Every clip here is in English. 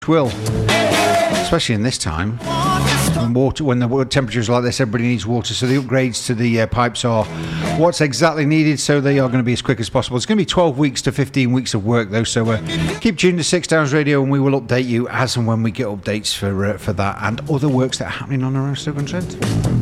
will, especially in this time. When the temperatures are like this, everybody needs water, so the upgrades to the pipes are what's exactly needed, so they are going to be as quick as possible. It's going to be 12 weeks to 15 weeks of work, though, so keep tuned to 6 Downs Radio, and we will update you as and when we get updates for that and other works that are happening on around Stoke-on-Trent.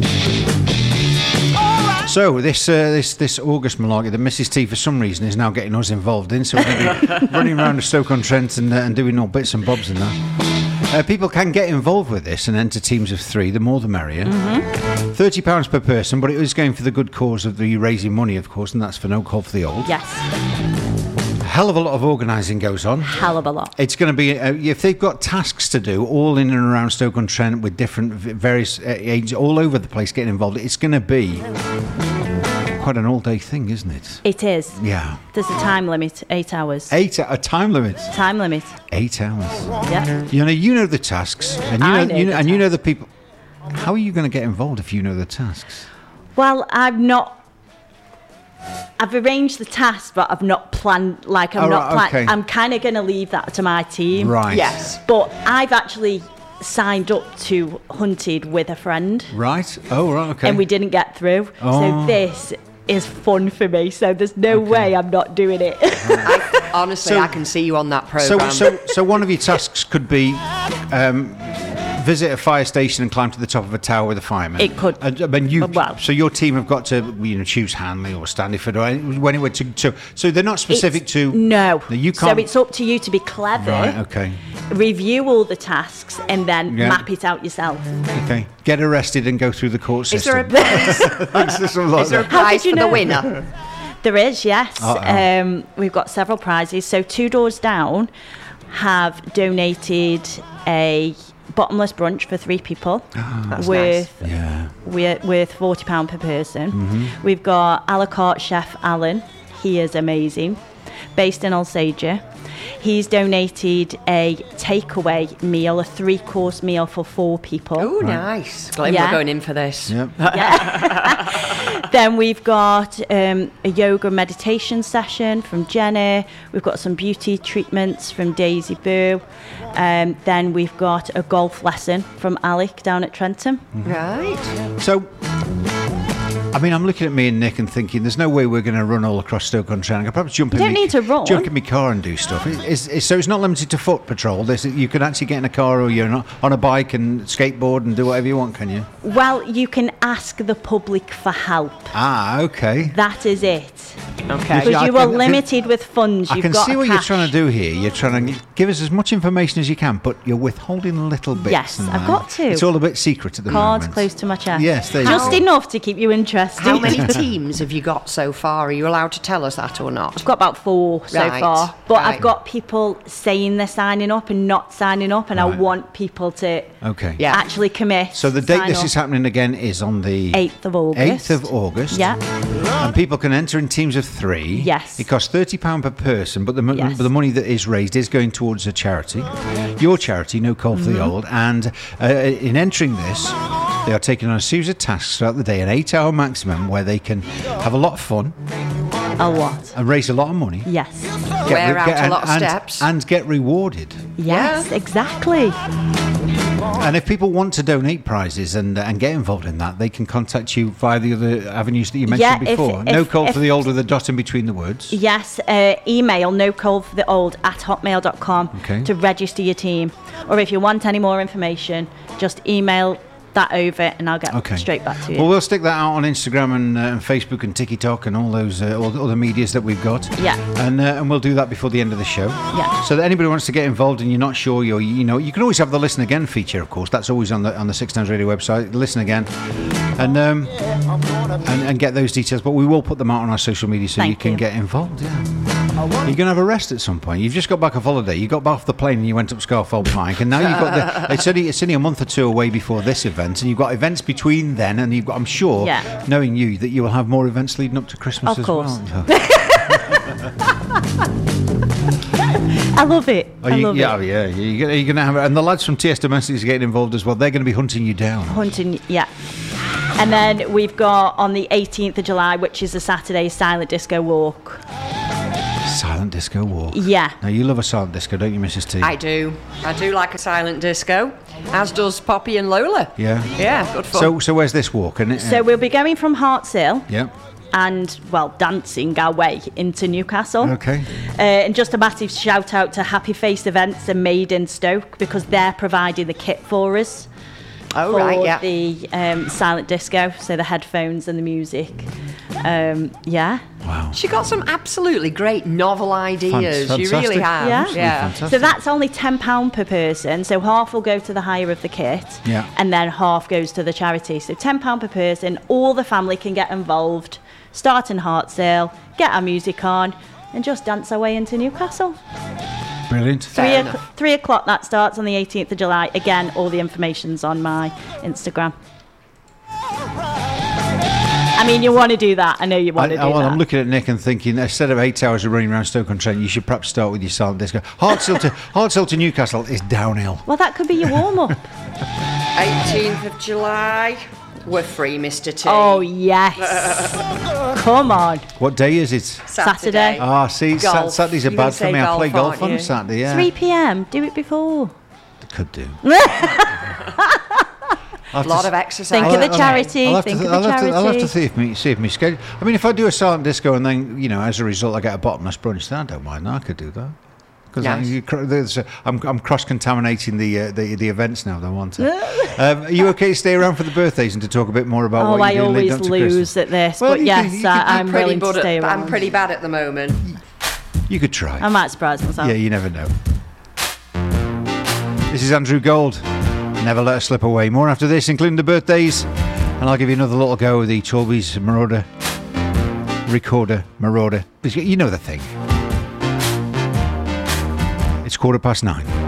So this August malarkey that Mrs. T for some reason is now getting us involved in, so we're going to be running around to Stoke-on-Trent and doing all bits and bobs and that. People can get involved with this and enter teams of 3, the more the merrier. Mm-hmm. £30 per person, but it is going for the good cause of the raising money, of course, and that's for No Coal for the Old. Yes. Hell of a lot of organising goes on. Hell of a lot. It's going to be, if they've got tasks to do all in and around Stoke-on-Trent with different various ages all over the place getting involved, it's going to be quite an all-day thing, isn't it? It is. Yeah. There's a time limit, 8 hours. A time limit? Time limit. 8 hours. Yeah. You know the tasks, and you know the people. How are you going to get involved if you know the tasks? Well, I've arranged the tasks, but I've not planned. Okay. I'm kind of going to leave that to my team. Right. Yes. But I've actually signed up to Hunted with a friend. Right. Oh, right. Okay. And we didn't get through. Oh. So this is fun for me. So there's no way I'm not doing it. Honestly, I can see you on that programme. So one of your tasks could be visit a fire station and climb to the top of a tower with a fireman. It could. So your team have got to choose Hanley or Standiford or anywhere to. So they're not specific to. No. You can't. So it's up to you to be clever. Right. Okay. Review all the tasks and then map it out yourself. Okay. Get arrested and go through the court system. Is there a prize for the winner? There is, yes. We've got several prizes. So 2 Doors Down have donated a bottomless brunch for 3 people worth £40 per person. Mm-hmm. We've got a la carte chef Alan. He is amazing, based in Alsager. He's donated a takeaway meal, a 3-course meal for 4 people. Oh, nice. Glad we're going in for this. Yep. Yeah. Then we've got a yoga meditation session from Jenny. We've got some beauty treatments from Daisy Boo. Then we've got a golf lesson from Alec down at Trentham. Mm-hmm. Right. So, I mean, I'm looking at me and Nick and thinking, there's no way we're going to run all across Stoke-on-Trent. I could perhaps jump in my car and do stuff. So it's not limited to foot patrol. You can actually get in a car or you're on a bike and skateboard and do whatever you want, can you? Well, you can ask the public for help. Ah, okay. That is it. Okay. Because you are limited with funds. I can see what you're trying to do here. You're trying to give us as much information as you can, but you're withholding little bits. Yes, I've got to. It's all a bit secret at the moment. Cards close to my chest. Yes, there you Just go. enough to keep you interested. How many teams have you got so far? Are you allowed to tell us that or not? I've got about 4 so far. But right. I've got people saying they're signing up and not signing up, and I want people to actually commit. So the date this is happening again is on the 8th of August. 8th of August. Yeah. And people can enter in teams of 3. Yes. It costs £30 per person, but the money that is raised is going towards a charity. Your charity, No Coal for the Old. And in entering this, they are taking on a series of tasks throughout the day, an 8-hour maximum, where they can have a lot of fun. A lot. And raise a lot of money. Yes. Wear out a lot of steps. And get rewarded. Yes, exactly. And if people want to donate prizes and get involved in that, they can contact you via the other avenues that you mentioned before. No Coal for the Old with a dot in between the words. Yes, email nocoalfortheold@hotmail.com to register your team. Or if you want any more information, just email that over and I'll get straight back to you. Well, we'll stick that out on Instagram and Facebook and TikTok and all those all the other medias that we've got. Yeah. And we'll do that before the end of the show. Yeah. So that anybody wants to get involved and you're not sure, you can always have the listen again feature. Of course, that's always on the 6 Downs Radio website. Listen again, and get those details. But we will put them out on our social media so you can get involved. Yeah. You're going to have a rest at some point. You've just got back off holiday. You got back off the plane and you went up Scarfold Pike, and now you've got it's only a month or 2 away before this event, and you've got events between then, and you've got, I'm sure, knowing you, that you will have more events leading up to Christmas as well. I love it. You're going to have it, and the lads from TS Domestics are getting involved as well. They're going to be hunting you down. And then we've got on the 18th of July, which is a Saturday, Silent Disco Walk. Silent disco walk. Yeah. Now, you love a silent disco, don't you, Mrs. T? I do like a silent disco, as does Poppy and Lola. Yeah. Yeah, good fun. So where's this walk? So we'll be going from Hartshill. Yeah. And, well, dancing our way into Newcastle. Okay. And just a massive shout out to Happy Face Events and Made in Stoke, because they're providing the kit for us. Oh, for right, yeah. the silent disco, so the headphones and the music. Yeah. Wow. She got some absolutely great novel ideas. She Fantastic. really has. Yeah. Fantastic. So that's only £10 per person. So half will go to the hire of the kit, and then half goes to the charity. So £10 per person. All the family can get involved. Start in Hartshill, get our music on, and just dance our way into Newcastle. Brilliant. 3 o'clock that starts on the 18th of July. Again, all the information's on my Instagram. I mean, you want to do that. I know you want to do that. I'm looking at Nick and thinking, instead of 8 hours of running around Stoke-on-Trent, you should perhaps start with your silent disco. Hartshill to Newcastle is downhill. Well, that could be your warm-up. 18th of July. We're free, Mr. T. Oh, yes. Come on. What day is it? Saturday. Ah, see, Golf. Saturdays are You're bad gonna for say me. I play golf golf, on aren't you? Saturday, yeah. 3 p.m. Do it before. Could do. A lot of exercise. Think of the charity. I'll have to see if my schedule. I mean, if I do a silent disco and then, as a result, I get a bottomless brunch, then I don't mind. I could do that. Because I'm cross-contaminating the events now. I want to. Are you okay to stay around for the birthdays and to talk a bit more about what you're doing? I always lose at this, Well, but yes, I'm willing to stay around. I'm pretty bad at the moment. You could try. I might surprise myself. Yeah, you never know. This is Andrew Gold. Never let us slip away. More after this, including the birthdays, and I'll give you another little go with the Cholby's Marauder Recorder Marauder. You know the thing. It's 9:15.